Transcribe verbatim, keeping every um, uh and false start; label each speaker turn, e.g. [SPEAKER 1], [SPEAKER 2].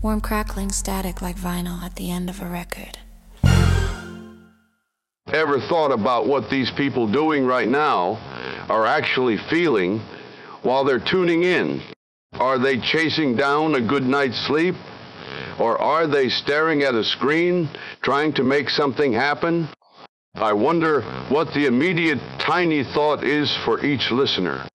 [SPEAKER 1] Warm crackling static like vinyl at the end of a record.
[SPEAKER 2] Ever thought about what these people doing right now are actually feeling while they're tuning in? Are they chasing down a good night's sleep? Or are they staring at a screen trying to make something happen? I wonder what the immediate tiny thought is for each listener.